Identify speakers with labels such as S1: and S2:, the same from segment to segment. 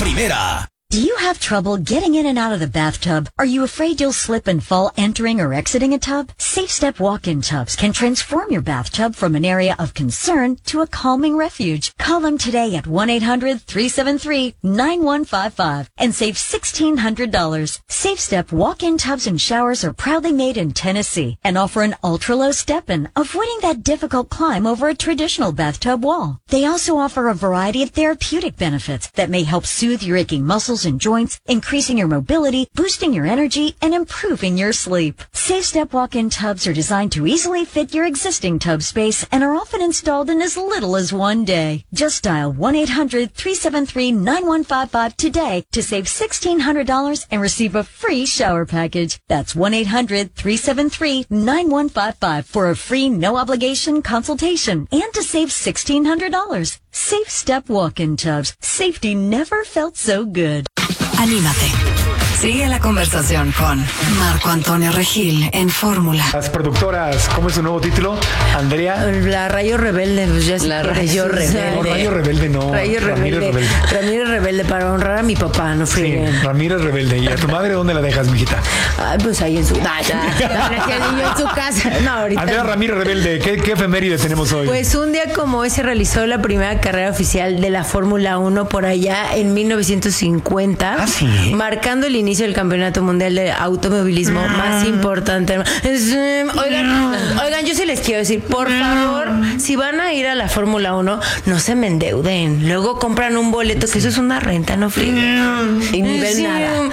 S1: primera.
S2: Do you have trouble getting in and out of the bathtub? Are you afraid you'll slip and fall entering or exiting a tub? SafeStep walk-in tubs can transform your bathtub from an area of concern to a calming refuge. Call them today at 1-800-373-9155 and save $1,600. SafeStep walk-in tubs and showers are proudly made in Tennessee and offer an ultra-low step-in, avoiding that difficult climb over a traditional bathtub wall. They also offer a variety of therapeutic benefits that may help soothe your aching muscles and joints, increasing your mobility, boosting your energy, and improving your sleep. SafeStep walk-in tubs are designed to easily fit your existing tub space and are often installed in as little as one day. Just dial 1-800-373-9155 today to save $1,600 and receive a free shower package. That's 1-800-373-9155 for a free no-obligation consultation and to save $1,600. SafeStep walk-in tubs. Safety never felt so good.
S3: Anímate. Sigue la conversación con Marco Antonio Regil en Fórmula.
S4: Las productoras, ¿cómo es su nuevo título? Andrea.
S5: La Rayo Rebelde, pues ya es
S3: la Rayo Rebelde.
S4: No, Rayo Rebelde no.
S5: Ramírez Rebelde para honrar a mi papá, no frieguen.
S4: Sí, Ramírez Rebelde. ¿Y a tu madre dónde la dejas, mijita?
S5: Ay, pues ahí en su casa. En su casa. No, ahorita.
S4: Andrea Ramírez Rebelde, ¿qué efeméride tenemos hoy?
S5: Pues un día como hoy se realizó la primera carrera oficial de la Fórmula 1 por allá en 1950.
S4: Ah, sí.
S5: Marcando el inicio del campeonato mundial de automovilismo más importante. Oigan, yo sí les quiero decir, por favor, si van a ir a la Fórmula 1, no se me endeuden. Luego compran un boleto, que eso es una renta, no frieguen.
S3: Y ni ven nada.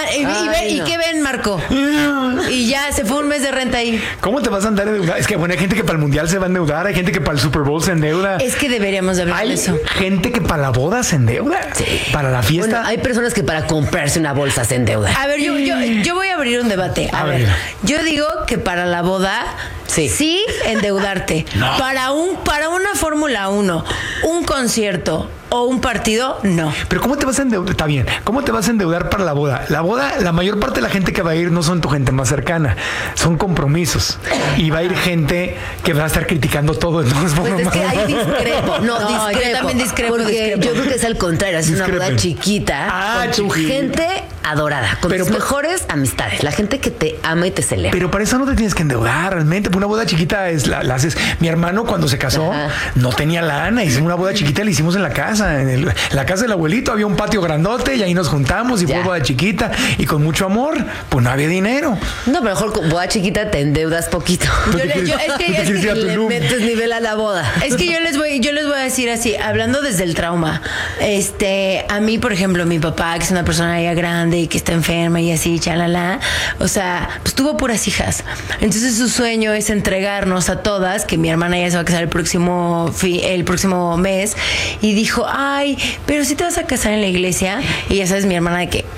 S5: ¿Y qué ven, Marco? Y ya, se fue un mes de renta ahí.
S4: ¿Cómo te vas a andar endeudando? Es que, bueno, hay gente que para el Mundial se va a endeudar, hay gente que para el Super Bowl se endeuda.
S5: Es que deberíamos de hablar de eso.
S4: Hay gente que para la boda se endeuda. Sí. Para la fiesta.
S3: Bueno, hay personas que para comprarse una bolsa se endeudan.
S5: A ver, yo voy a abrir un debate. A ver, yo digo que para la boda sí endeudarte. No. Para una Fórmula 1, un concierto o un partido, no.
S4: Pero ¿cómo te vas a endeudar? Está bien. ¿Cómo te vas a endeudar para la boda? La boda, la mayor parte de la gente que va a ir no son tu gente más cercana, son compromisos. Y va a ir gente que va a estar criticando todo.
S3: Pues es que ahí discrepo. No,
S5: yo también discrepo.
S3: Porque yo creo que es al contrario. Es una boda chiquita con tu gente adorada, con tus mejores amistades, la gente que te ama y te celebra.
S4: Pero para eso no te tienes que endeudar realmente. Una boda chiquita la haces. Mi hermano cuando se casó no tenía lana, hicimos una boda chiquita, la hicimos en la casa. En la casa del abuelito había un patio grandote y ahí nos juntamos y fue boda chiquita y con mucho amor, pues no había dinero.
S3: No, pero mejor con boda chiquita te endeudas poquito.
S5: Es que le metes nivel a la boda. Es que yo les voy a decir así, hablando desde el trauma. A mí, por ejemplo, mi papá, que es una persona ya grande y que está enferma y así, chalala, o sea, pues tuvo puras hijas. Entonces su sueño es entregarnos a todas, que mi hermana ya se va a casar el próximo mes, y dijo, ay, pero si te vas a casar en la iglesia, y ya sabes, mi hermana de que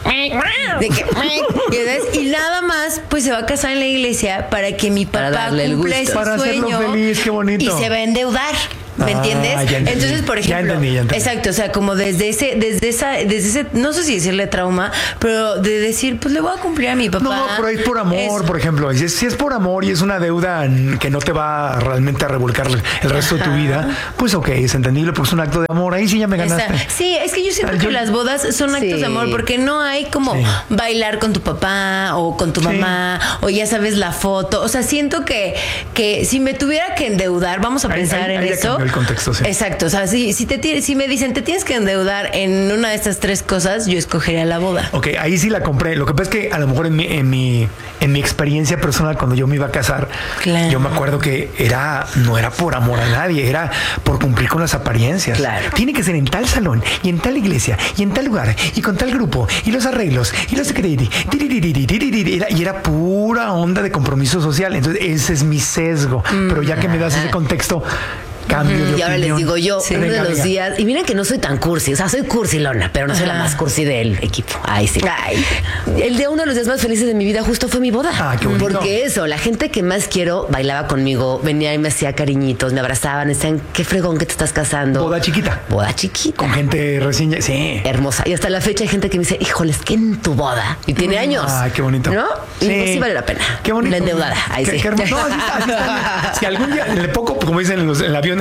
S5: y nada más, pues se va a casar en la iglesia para que mi papá cumpla ese
S4: para
S5: sueño,
S4: hacerlo feliz, qué bonito.
S5: Y se va a endeudar. ¿Me entiendes? Entonces, por ejemplo,
S4: ya entendí.
S5: Exacto, o sea, como desde ese, no sé si decirle trauma, pero de decir, pues le voy a cumplir a mi papá.
S4: No, pero es por amor, por ejemplo. Si es por amor y es una deuda que no te va realmente a revolcar el resto de tu vida, pues ok, es entendible, porque es un acto de amor. Ahí sí ya me ganaste.
S5: Sí, es que yo siento que las bodas son actos de amor, porque no hay como bailar con tu papá o con tu mamá, o ya sabes la foto. O sea, siento que si me tuviera que endeudar, vamos a pensar en eso.
S4: El contexto, sí.
S5: Exacto, o sea, si me dicen te tienes que endeudar en una de estas tres cosas, yo escogería la boda.
S4: Ok, ahí sí la compré. Lo que pasa es que a lo mejor en mi experiencia personal, cuando yo me iba a casar, yo me acuerdo que no era por amor a nadie, era por cumplir con las apariencias.
S3: Claro.
S4: Tiene que ser en tal salón y en tal iglesia y en tal lugar y con tal grupo y los arreglos y los secretos y era pura onda de compromiso social. Entonces ese es mi sesgo. Pero ya que me das ese contexto, cambio de opinión.
S3: Y ahora les digo yo, uno de los días, y miren que no soy tan cursi, o sea, soy cursilona, pero no soy la más cursi del equipo. Ay, sí. El día, uno de los días más felices de mi vida justo fue mi boda.
S4: Qué bonito.
S3: Porque eso, la gente que más quiero bailaba conmigo, venía y me hacía cariñitos, me abrazaban, decían, qué fregón que te estás casando.
S4: Boda chiquita.
S3: Con
S4: gente recién, sí.
S3: Hermosa. Y hasta la fecha hay gente que me dice, híjoles, que en tu boda. Y tiene años.
S4: Qué bonito.
S3: ¿No? Y pues sí vale la pena.
S4: Qué bonito.
S3: La endeudada. Ahí sí.
S4: Qué hermoso. No, así está. Si algún día, como dicen en el avión,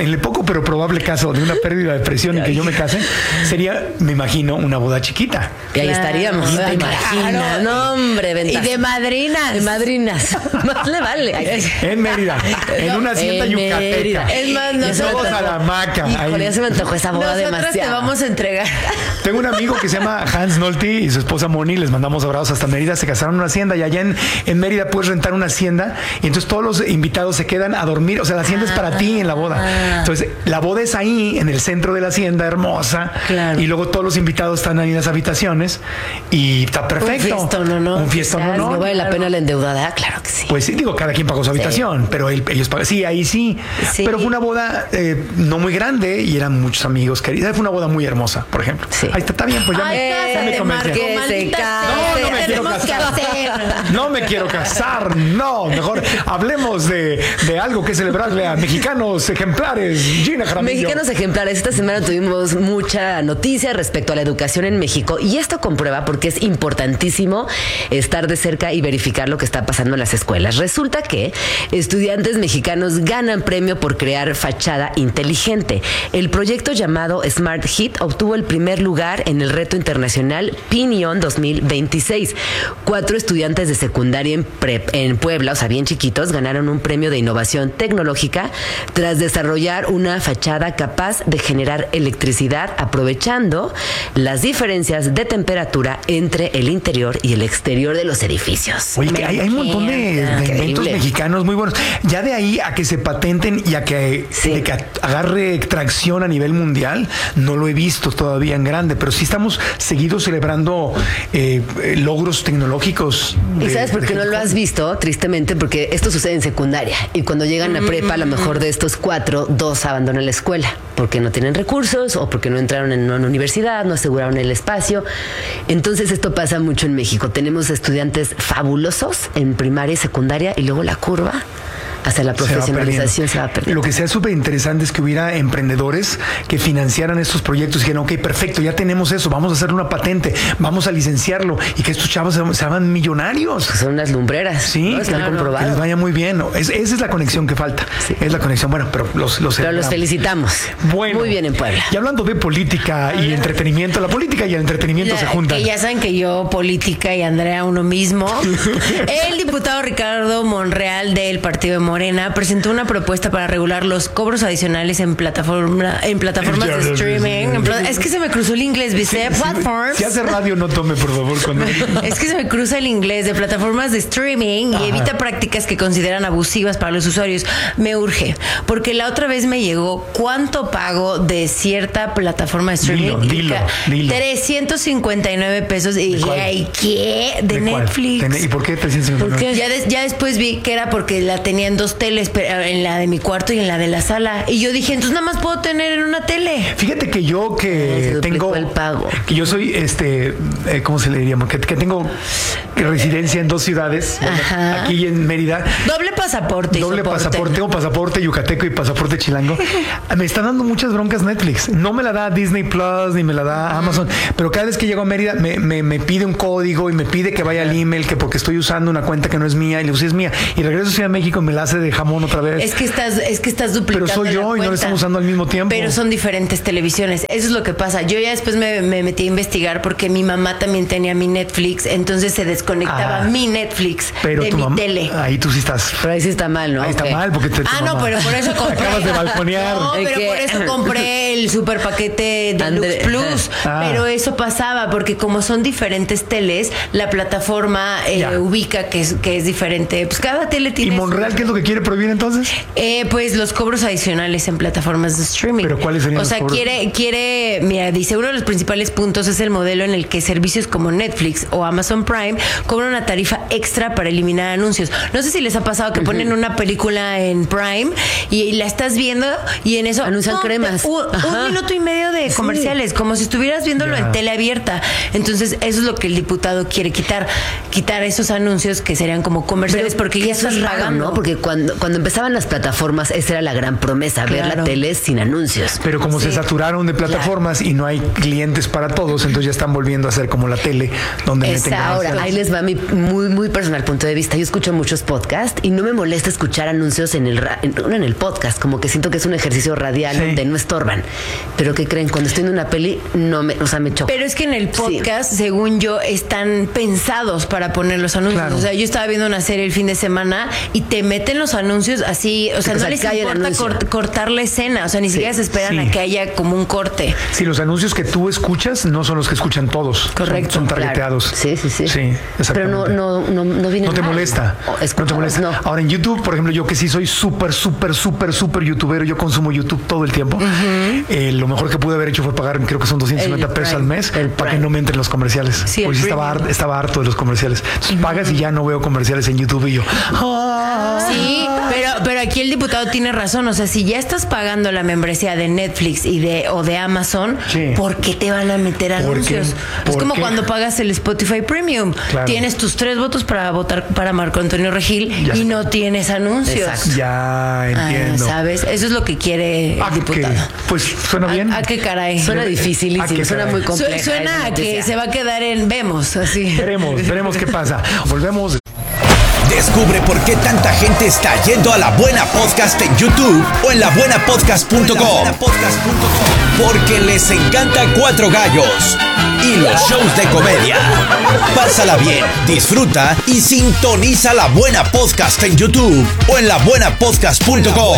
S4: en el poco pero probable caso de una pérdida de presión en que yo me case, sería, me imagino, una boda chiquita.
S3: Y ahí estaríamos. ¿Te imaginas? No, hombre, ventaja.
S5: Y de madrinas.
S3: De madrinas. Más le vale.
S4: En Mérida, en una hacienda yucateca.
S5: Es más,
S4: nosotros a la hamaca.
S3: Híjole, ya se me antojó esa boda demasiado.
S5: Te vamos a entregar.
S4: Tengo un amigo que se llama Hans Nolte y su esposa Moni, les mandamos abrazos hasta Mérida, se casaron en una hacienda y allá en Mérida puedes rentar una hacienda y entonces todos los invitados se quedan a dormir, o sea, la hacienda es para ti en la boda. Entonces, la boda es ahí, en el centro de la hacienda, hermosa, y luego todos los invitados están ahí en las habitaciones y está perfecto. Un fiestón,
S3: ¿no vale la pena la endeudada? Claro que sí.
S4: Pues sí, digo, cada quien pagó su habitación, pero ellos pagaron, sí, ahí sí. Pero fue una boda no muy grande y eran muchos amigos queridos. Fue una boda muy hermosa, por ejemplo. Sí. Ahí está bien, pues ya me convencí. No me quiero casar, no, mejor hablemos de algo que celebrarle a mexicanos ejemplares. Gina Jaramillo.
S3: Mexicanos ejemplares. Esta semana tuvimos mucha noticia respecto a la educación en México y esto comprueba porque es importantísimo estar de cerca y verificar lo que está pasando en las escuelas. Resulta que estudiantes mexicanos ganan premio por crear fachada inteligente. El proyecto llamado Smart Hit obtuvo el primer lugar en el reto internacional Pinion 2026. 4 estudiantes de secundaria en Puebla, o sea, bien chiquitos, ganaron un premio de innovación tecnológica tras desarrollar una fachada capaz de generar electricidad aprovechando las diferencias de temperatura entre el interior y el exterior de los edificios.
S4: Oye, que hay un montón de inventos mexicanos muy buenos. Ya de ahí a que se patenten y a que, de que agarre tracción a nivel mundial, no lo he visto todavía en grande, pero sí estamos seguidos celebrando logros tecnológicos.
S3: ¿Y sabes por qué no lo has visto? Tristemente, porque esto sucede en secundaria y cuando llegan a prepa, a lo mejor de estos 4, 2 abandonan la escuela porque no tienen recursos o porque no entraron en una universidad, no aseguraron el espacio. Entonces esto pasa mucho en México. Tenemos estudiantes fabulosos en primaria y secundaria y luego la curva hacia la profesionalización se va perdiendo.
S4: Lo que sea súper interesante es que hubiera emprendedores que financiaran estos proyectos y dijeran, ok, perfecto, ya tenemos eso, vamos a hacer una patente, vamos a licenciarlo y que estos chavos se hagan millonarios.
S3: Son unas lumbreras.
S4: Sí, ¿no? Están comprobados. Que les vaya muy bien. Esa es la conexión que falta. Sí. Es la conexión. Bueno, pero los
S3: felicitamos.
S4: Bueno,
S3: muy bien en Puebla.
S4: Y hablando de política y entretenimiento, la política y el entretenimiento se juntan.
S5: Que ya saben que yo, política y Andrea uno mismo. El diputado Ricardo Monreal del Partido de Morena presentó una propuesta para regular los cobros adicionales en plataformas de streaming. Es que se me cruzó el inglés, ¿viste? Platforms.
S4: Si hace radio, no tome, por favor.
S5: Es que se me cruza el inglés de plataformas de streaming y evita prácticas que consideran abusivas para los usuarios. Me urge, porque la otra vez me llegó cuánto pago de cierta plataforma de streaming.
S4: Dilo.
S5: 359 pesos. Y dije, ay, ¿qué? De Netflix.
S4: ¿Y por qué 359?
S5: Porque ya después vi que era porque la tenía en 2 teles, en la de mi cuarto y en la de la sala. Y yo dije, entonces nada más puedo tener en una tele.
S4: Fíjate que yo tengo
S3: el pago.
S4: Que yo soy ¿cómo se le diríamos? Que tengo residencia en 2 ciudades. Aquí en Mérida.
S5: Doble pasaporte.
S4: Tengo pasaporte yucateco y pasaporte chilango. Me están dando muchas broncas Netflix. No me la da Disney Plus ni me la da Amazon. Pero cada vez que llego a Mérida me pide un código y me pide que vaya al email, que porque estoy usando una cuenta que no es mía y le digo, sí es mía. Y regreso a Ciudad de México y me la hace de jamón otra vez.
S5: Es que estás duplicando.
S4: Pero soy yo y no lo estamos usando al mismo tiempo.
S5: Pero son diferentes televisiones. Eso es lo que pasa. Yo ya después me metí a investigar porque mi mamá también tenía mi Netflix. Entonces se desconectaba mi Netflix de mi tele.
S4: Ahí tú sí estás.
S3: Pero ahí sí está mal, ¿no?
S4: Ahí está mal porque
S5: no, pero por eso compré.
S4: Acabas de balconear.
S5: No, pero por eso compré el super paquete Deluxe Plus. Pero eso pasaba porque como son diferentes teles, la plataforma ubica que es diferente. Pues cada tele tiene.
S4: ¿Y Monreal qué es lo que quiere prohibir entonces?
S5: Pues los cobros adicionales en plataformas de streaming.
S4: ¿Pero cuáles serían?
S5: O sea, mira, dice, uno de los principales puntos es el modelo en el que servicios como Netflix o Amazon Prime cobran una tarifa extra para eliminar anuncios. No sé si les ha pasado que ponen una película en Prime y la estás viendo y en eso
S3: anuncian cremas.
S5: 1 minuto y medio de comerciales, como si estuvieras viéndolo en tele abierta. Entonces, eso es lo que el diputado quiere quitar esos anuncios que serían como comerciales, porque ya estás pagando,
S3: ¿no? Porque cuando empezaban las plataformas, esa era la gran promesa, ver la tele sin anuncios.
S4: Pero como se saturaron de plataformas y no hay clientes para todos, entonces ya están volviendo a hacer como la tele, donde meten
S3: ahora, ahí les va mi muy personal punto de vista. Yo escucho muchos podcasts y no me molesta escuchar anuncios en el podcast, como que siento que es un ejercicio radial donde no estorban. Pero ¿qué creen? Cuando estoy en una peli, me choca.
S5: Pero es que en el podcast, según yo, están pensados para poner los anuncios. Claro. O sea, yo estaba viendo una serie el fin de semana y te meten los anuncios así, o sea, no les importa cortar la escena, o sea, ni siquiera se esperan a que haya como un corte.
S4: Sí, los anuncios que tú escuchas no son los que escuchan todos.
S5: Correcto.
S4: Son targeteados.
S3: Sí,
S4: exactamente.
S3: Pero no viene.
S4: No te molesta. No te molesta. No. Ahora en YouTube, por ejemplo, yo que sí soy súper youtubero, yo consumo YouTube todo el tiempo. Lo mejor que pude haber hecho fue pagar, creo que son 250 pesos al mes para que no me entren los comerciales. Sí, porque estaba harto de los comerciales. Entonces pagas y ya no veo comerciales en YouTube y yo.
S5: Sí, pero aquí el diputado tiene razón. O sea, si ya estás pagando la membresía de Netflix o de Amazon, ¿por qué te van a meter anuncios? Es como cuando pagas el Spotify Premium. Claro. Tienes tus 3 votos para votar para Marco Antonio Regil y no tienes anuncios.
S3: Exacto.
S4: Ya entiendo.
S5: ¿Sabes? Eso es lo que quiere el diputado.
S4: Pues suena bien.
S5: ¿A qué caray?
S3: Suena dificilísimo, suena muy complejo.
S5: Suena a que se va a quedar en vemos, así.
S4: Veremos qué pasa. Volvemos.
S1: Descubre por qué tanta gente está yendo a La Buena Podcast en YouTube o en labuenapodcast.com. Porque les encanta Cuatro Gallos y los shows de comedia. Pásala bien, disfruta y sintoniza La Buena Podcast en YouTube o en labuenapodcast.com.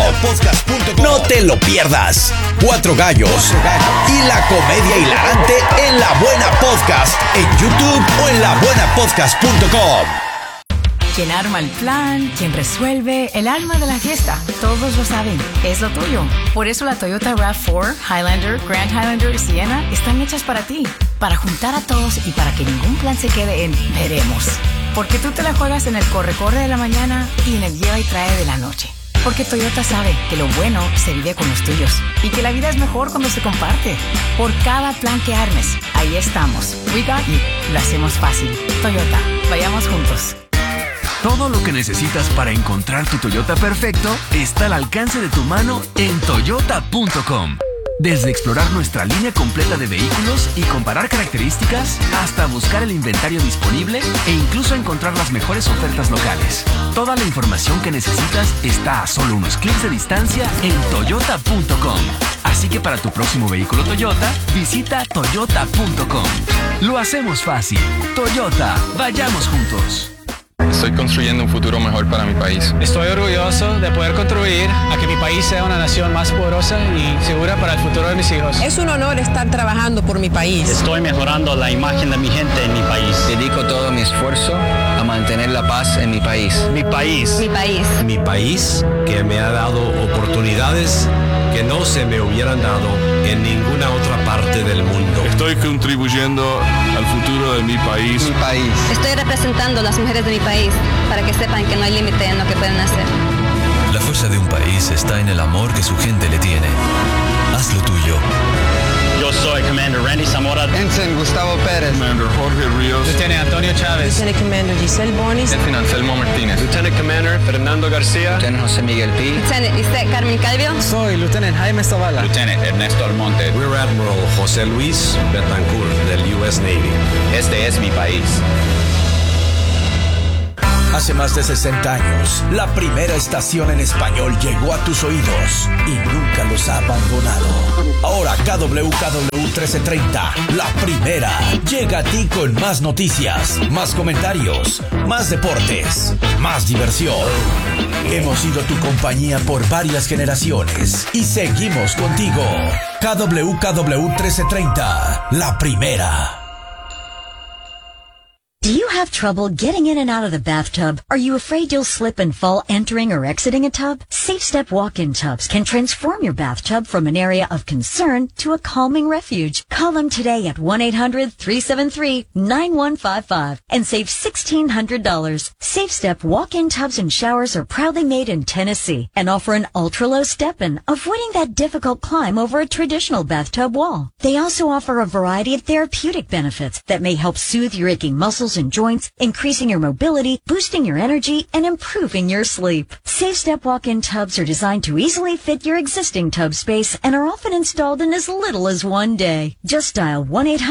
S1: No te lo pierdas. Cuatro Gallos y la comedia hilarante en La Buena Podcast en YouTube o en labuenapodcast.com.
S6: Quien arma el plan, quien resuelve, el alma de la fiesta. Todos lo saben, es lo tuyo. Por eso la Toyota RAV4, Highlander, Grand Highlander y Sienna están hechas para ti. Para juntar a todos y para que ningún plan se quede en veremos. Porque tú te la juegas en el corre-corre de la mañana y en el lleva y trae de la noche. Porque Toyota sabe que lo bueno se vive con los tuyos y que la vida es mejor cuando se comparte. Por cada plan que armes, ahí estamos. We got you. Lo hacemos fácil. Toyota, vayamos juntos.
S7: Todo lo que necesitas para encontrar tu Toyota perfecto está al alcance de tu mano en toyota.com. Desde explorar nuestra línea completa de vehículos y comparar características, hasta buscar el inventario disponible e incluso encontrar las mejores ofertas locales. Toda la información que necesitas está a solo unos clics de distancia en toyota.com. Así que para tu próximo vehículo Toyota, visita toyota.com. Lo hacemos fácil. Toyota, vayamos juntos.
S8: Estoy construyendo un futuro mejor para mi país.
S9: Estoy orgulloso de poder contribuir a que mi país sea una nación más poderosa y segura para el futuro de mis hijos.
S10: Es un honor estar trabajando por mi país.
S11: Estoy mejorando la imagen de mi gente en mi país.
S12: Dedico todo mi esfuerzo a mantener la paz en mi país.
S11: Mi país.
S13: Mi país.
S14: Mi país, que me ha dado oportunidades que no se me hubieran dado en ninguna otra parte del mundo.
S15: Estoy contribuyendo al futuro de mi país.
S12: Mi país.
S13: Estoy representando a las mujeres de mi país para que sepan que no hay límite en lo que pueden hacer.
S16: La fuerza de un país está en el amor que su gente le tiene. Haz lo tuyo.
S11: Yo soy Commander Randy Zamora.
S12: Ensign Gustavo Pérez.
S15: Commander Jorge Ríos.
S9: Lieutenant Antonio Chávez.
S10: Lieutenant Commander Giselle Bonis.
S8: Lieutenant Anselmo Martínez.
S11: Lieutenant Commander Fernando García.
S12: Lieutenant José Miguel Pi.
S13: Lieutenant Lisette Carmen Calvio.
S9: Soy Lieutenant Jaime Zavala.
S11: Lieutenant Ernesto Almonte.
S14: Rear Admiral José Luis Betancourt del U.S. Navy.
S11: Este es mi país.
S1: Hace más de 60 años, la primera estación en español llegó a tus oídos y nunca los ha abandonado. Ahora KWKW 1330, la primera, llega a ti con más noticias, más comentarios, más deportes, más diversión. Hemos sido tu compañía por varias generaciones y seguimos contigo. KWKW 1330, la primera.
S2: Do you have trouble getting in and out of the bathtub? Are you afraid you'll slip and fall entering or exiting a tub? SafeStep walk-in tubs can transform your bathtub from an area of concern to a calming refuge. Call them today at 1-800-373-9155 and save $1,600. SafeStep walk-in tubs and showers are proudly made in Tennessee and offer an ultra-low step-in, avoiding that difficult climb over a traditional bathtub wall. They also offer a variety of therapeutic benefits that may help soothe your aching muscles and joints, increasing your mobility, boosting your energy, and improving your sleep. SafeStep walk-in tubs are designed to easily fit your existing tub space and are often installed in as little as one day. Just dial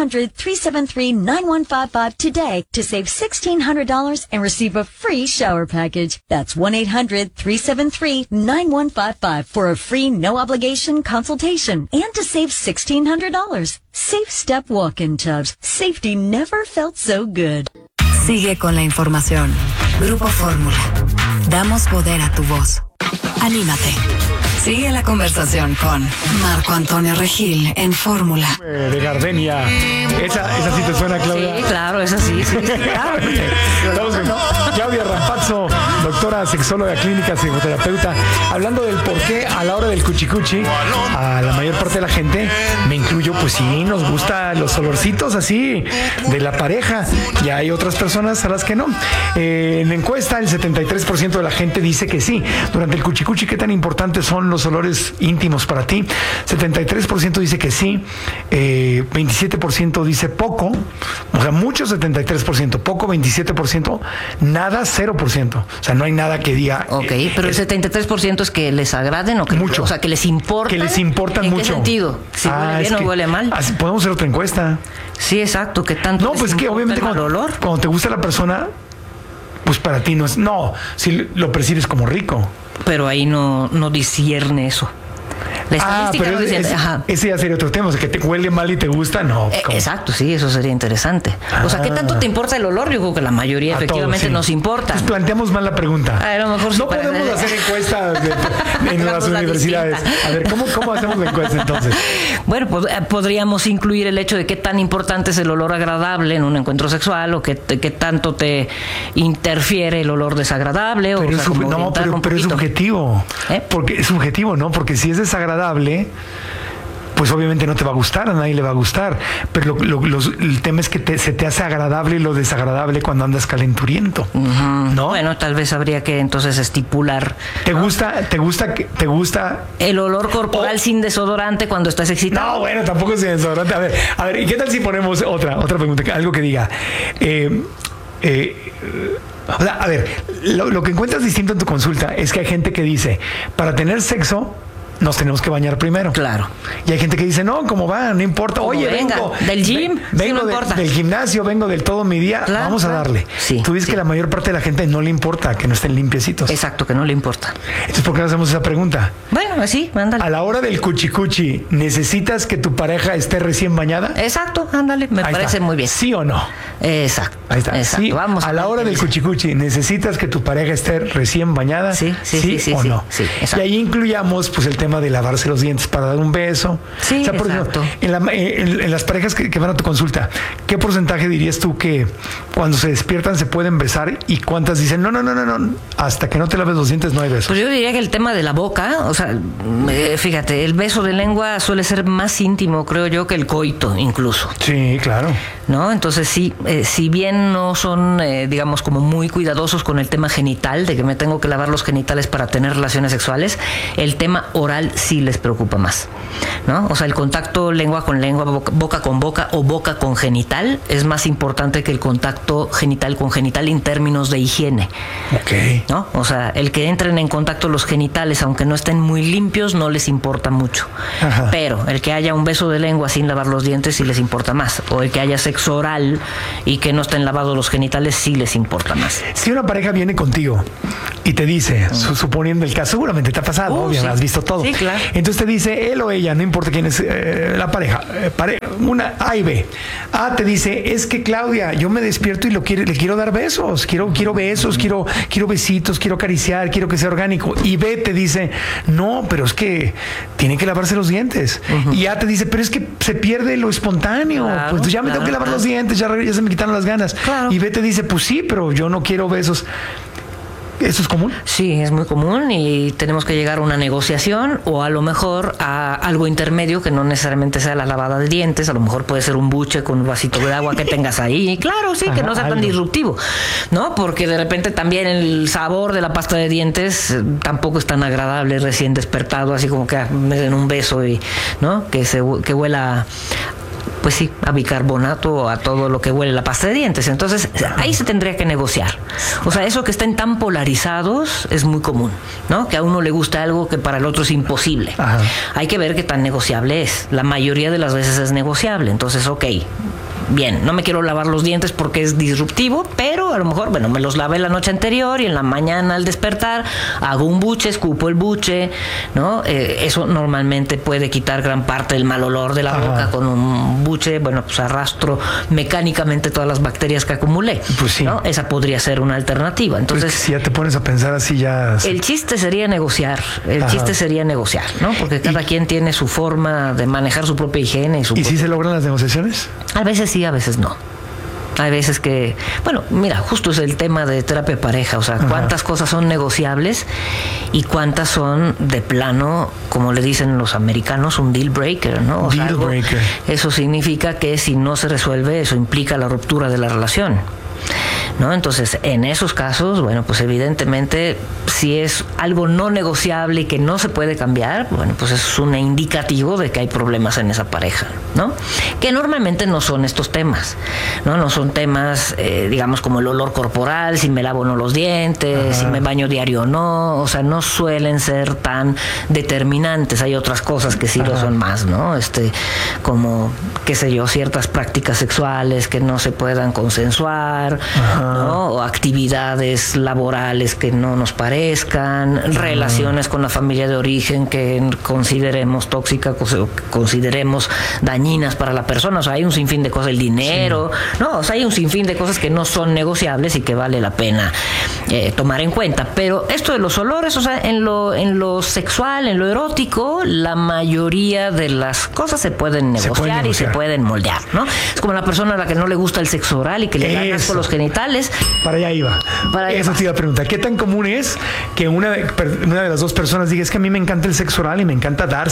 S2: 1-800-373-9155 today to save $1,600 and receive a free shower package. That's 1-800-373-9155 for a free no-obligation consultation and to save $1,600. SafeStep walk-in tubs. Safety never felt so good.
S17: Sigue con la información. Grupo Fórmula. Damos poder a tu voz. Anímate. Sigue la conversación con Marco Antonio Regil en Fórmula.
S4: De Gardenia. Esa sí te suena, Claudia.
S3: Sí, claro, esa sí, claro.
S4: Estamos con Claudia Rampazzo, doctora sexóloga clínica, psicoterapeuta, hablando del por qué a la hora del cuchicuchi a la mayor parte de la gente, me incluyo, pues sí, nos gustan los olorcitos así de la pareja, y hay otras personas a las que no. En la encuesta, el 73% de la gente dice que sí. Durante el cuchicuchi, ¿qué tan importantes son los olores íntimos para ti? 73% dice que sí, 27% dice poco, o sea, mucho 73%, poco 27%, nada 0%. O sea, no hay nada que diga.
S3: Ok, pero el 73% es que les agraden o que
S4: mucho.
S3: O sea, que les importa.
S4: Que les importan mucho.
S3: ¿En qué sentido? Si huele bien o huele mal.
S4: Podemos hacer otra encuesta.
S3: Sí, exacto. ¿Qué tanto?
S4: No, pues que obviamente cuando te gusta la persona, pues para ti no es. No, si lo percibes como rico.
S3: Pero ahí no discierne eso. La estadística
S4: pero ese ya sería otro tema. O sea, que te huele mal y te gusta, no.
S3: Exacto, sí, eso sería interesante. O sea, ¿qué tanto te importa el olor? Yo creo que la mayoría efectivamente nos importa.
S4: Pues planteamos mal la pregunta.
S3: A lo mejor
S4: no podemos hacer encuestas en las universidades. A ver, ¿cómo hacemos la encuesta entonces?
S3: Bueno, podríamos incluir el hecho de qué tan importante es el olor agradable en un encuentro sexual o qué tanto te interfiere el olor desagradable.
S4: Pero es subjetivo. Porque es subjetivo, ¿no? Porque si es desagradable, pues obviamente no te va a gustar, a nadie le va a gustar. Pero el tema es que se te hace agradable lo desagradable cuando andas calenturiento, ¿no?
S3: Bueno, tal vez habría que entonces estipular.
S4: ¿Te gusta
S3: el olor corporal sin desodorante cuando estás excitado?
S4: No, bueno, tampoco sin desodorante. A ver, ¿y qué tal si ponemos otra pregunta? Algo que diga. O sea, a ver, lo que encuentras distinto en tu consulta es que hay gente que dice, para tener sexo nos tenemos que bañar primero.
S3: Claro.
S4: Y hay gente que dice, no, ¿cómo va? No importa. Oye, vengo
S3: del gym,
S4: vengo del gimnasio, vengo del todo mi día.
S3: Claro,
S4: vamos a darle.
S3: Sí,
S4: tú dices que la mayor parte de la gente no le importa que no estén limpiecitos.
S3: Exacto, que no le importa.
S4: Entonces, ¿por qué no hacemos esa pregunta?
S3: Bueno, así, ándale.
S4: A la hora del cuchicuchi, ¿necesitas que tu pareja esté recién bañada?
S3: Exacto, ándale, me parece muy bien.
S4: ¿Sí o no?
S3: Exacto.
S4: Ahí está.
S3: Exacto.
S4: Sí,
S3: vamos
S4: a la hora del cuchicuchi, ¿necesitas que tu pareja esté recién bañada?
S3: Sí
S4: o no.
S3: Sí,
S4: y ahí incluyamos pues el tema de lavarse los dientes para dar un beso.
S3: Sí,
S4: o sea, por
S3: exacto.
S4: Ejemplo, en las parejas que van a tu consulta, ¿qué porcentaje dirías tú que cuando se despiertan se pueden besar y cuántas dicen no, hasta que no te laves los dientes no hay besos?
S3: Pues yo diría que el tema de la boca, o sea, fíjate, el beso de lengua suele ser más íntimo, creo yo, que el coito incluso.
S4: Sí, claro.
S3: ¿No? Entonces sí, si bien no son, digamos, como muy cuidadosos con el tema genital, de que me tengo que lavar los genitales para tener relaciones sexuales, el tema oral sí les preocupa más, ¿no? O sea, el contacto lengua con lengua, boca con boca o boca con genital es más importante que el contacto genital con genital en términos de higiene.
S4: Ok.
S3: ¿No? O sea, el que entren en contacto los genitales, aunque no estén muy limpios, no les importa mucho. Ajá. Pero el que haya un beso de lengua sin lavar los dientes sí les importa más. O el que haya sexo oral y que no estén lavados los genitales sí les importa más.
S4: Si una pareja viene contigo y te dice, suponiendo el caso, seguramente te ha pasado, obviamente, has visto todo.
S3: Sí, claro.
S4: Entonces te dice él o ella, no importa quién es la pareja, una A y B. A te dice, es que Claudia, yo me despierto y le quiero dar besos, quiero besos, quiero besitos, quiero acariciar, quiero que sea orgánico. Y B te dice, no, pero es que tiene que lavarse los dientes. Y A te dice, pero es que se pierde lo espontáneo, pues ya me tengo que lavar los dientes, ya se me quitaron las ganas. Y B te dice, pues sí, pero yo no quiero besos. ¿Eso es común?
S18: Sí, es muy común y tenemos que llegar a una negociación o a lo mejor a algo intermedio que no necesariamente sea la lavada de dientes, a lo mejor puede ser un buche con un vasito de agua que tengas ahí. Claro, sí, que no sea tan disruptivo, ¿no? Porque de repente también el sabor de la pasta de dientes tampoco es tan agradable recién despertado, así como que me den un beso y, ¿no? Que huela, pues sí, a bicarbonato o a todo lo que huele la pasta de dientes. Entonces, ahí se tendría que negociar. O sea, eso que estén tan polarizados es muy común, ¿no? Que a uno le gusta algo que para el otro es imposible. Hay que ver qué tan negociable es. La mayoría de las veces es negociable. Entonces, ok, bien, no me quiero lavar los dientes porque es disruptivo, pero a lo mejor, bueno, me los lavé la noche anterior y en la mañana al despertar hago un buche, escupo el buche, ¿no? Eso normalmente puede quitar gran parte del mal olor de la boca. Con un buche, bueno, pues arrastro mecánicamente todas las bacterias que acumulé. Pues sí. ¿No? Esa podría ser una alternativa. Entonces,
S4: pues si ya te pones a pensar así ya...
S18: El chiste sería negociar. Chiste sería negociar, ¿no? Porque cada quien tiene su forma de manejar su propia higiene.
S4: ¿Y si se logran las negociaciones?
S18: A veces sí, a veces no. Hay veces que, bueno, mira, justo es el tema de terapia de pareja, o sea, cuántas cosas son negociables y cuántas son de plano, como le dicen los americanos, un deal breaker, ¿no? O sea, breaker. Eso significa que si no se resuelve, eso implica la ruptura de la relación, ¿no? Entonces, en esos casos, bueno, pues evidentemente, si es algo no negociable y que no se puede cambiar, bueno, pues es un indicativo de que hay problemas en esa pareja, ¿no? Que normalmente no son estos temas, ¿no? No son temas, digamos, como el olor corporal, si me lavo o no los dientes, si me baño diario o no, o sea, no suelen ser tan determinantes. Hay otras cosas que sí lo son más, ¿no? Como, qué sé yo, ciertas prácticas sexuales que no se puedan consensuar, ¿no? O actividades laborales que no nos parezcan, relaciones con la familia de origen que consideremos tóxicas, consideremos dañinas para la persona. O sea, hay un sinfín de cosas, el dinero, ¿no? O sea, hay un sinfín de cosas que no son negociables y que vale la pena tomar en cuenta. Pero esto de los olores, o sea, en lo sexual, en lo erótico, la mayoría de las cosas se pueden negociar y se pueden moldear, ¿no? Es como la persona a la que no le gusta el sexo oral y que le dan asco los genitales.
S4: Para allá iba. Eso te iba a preguntar. ¿Qué tan común es que una de las dos personas diga, es que a mí me encanta el sexo oral y me encanta dar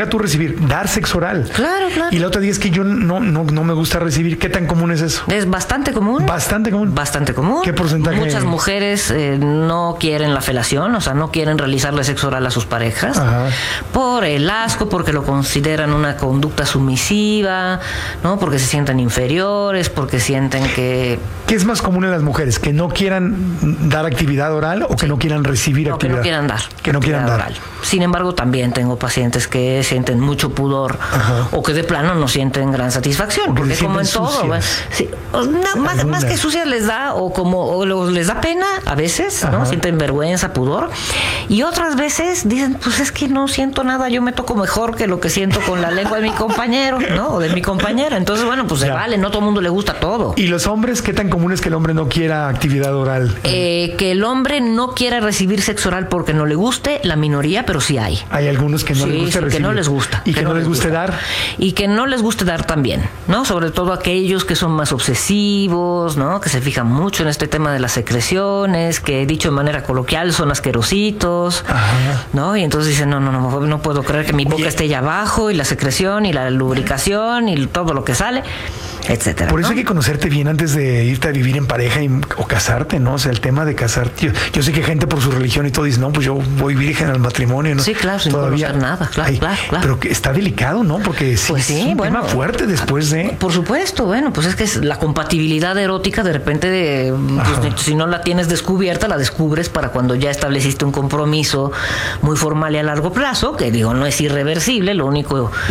S4: sexo oral?
S18: Claro, claro.
S4: Y la otra dice es que yo no me gusta recibir. ¿Qué tan común es eso?
S18: Es bastante común.
S4: Bastante común.
S18: Bastante común.
S4: ¿Qué porcentaje?
S18: Muchas mujeres no quieren la felación, o sea, no quieren realizarle sexo oral a sus parejas por el asco, porque lo consideran una conducta sumisiva, ¿no? Porque se sienten inferiores, porque sienten que...
S4: ¿Qué es más común en las mujeres? ¿Que no quieran dar actividad oral o que no quieran recibir actividad?
S18: Que no quieran dar.
S4: Que no quieran dar.
S18: Oral. Sin embargo, también tengo pacientes que sienten mucho pudor o que de plano no sienten gran satisfacción. Porque como en todo, sí, más que sucias les da o les da pena a veces, ¿no? Sienten vergüenza, pudor. Y otras veces dicen, pues es que no siento nada, yo me toco mejor que lo que siento con la lengua de mi compañero, ¿no? O de mi compañera. Entonces, bueno, pues se vale, no todo el mundo le gusta todo.
S4: ¿Y los hombres qué tan común es que el hombre no quiera actividad oral?
S18: Que el hombre no quiera recibir sexo oral porque no le guste, la minoría, pero sí hay.
S4: Hay algunos que no les gusta recibir.
S18: Que no les gusta.
S4: Y que no les guste dar.
S18: Y que no les guste dar también, ¿no? Sobre todo aquellos que son más obsesivos, ¿no? Que se fijan mucho en este tema de las secreciones, que dicho de manera coloquial son asquerositos, ¿no? Y entonces dicen, no puedo creer que mi boca esté allá abajo y la secreción y la lubricación y todo lo que sale, etcétera.
S4: Por eso hay que conocerte bien antes de irte a vivir en pareja o casarte, ¿no? O sea, el tema de casarte. Yo sé que gente por su religión y todo dice, no, pues yo voy virgen al matrimonio, ¿no?
S18: Sí, claro, sin conocer nada, claro.
S4: Pero que está delicado, ¿no? Porque es un tema fuerte después de...
S18: Por supuesto, bueno, pues es que es la compatibilidad erótica de repente, pues, si no la tienes descubierta, la descubres para cuando ya estableciste un compromiso muy formal y a largo plazo, que digo, no es irreversible, lo único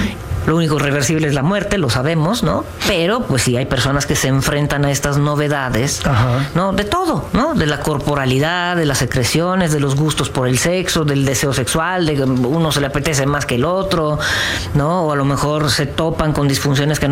S18: lo único irreversible es la muerte, lo sabemos, ¿no? Pero pues sí hay personas que se enfrentan a estas novedades, ¿no? De todo, ¿no? De la corporalidad, de las secreciones, de los gustos por el sexo, del deseo sexual, de uno se le apetece más que el otro, ¿no? O a lo mejor se topan con disfunciones que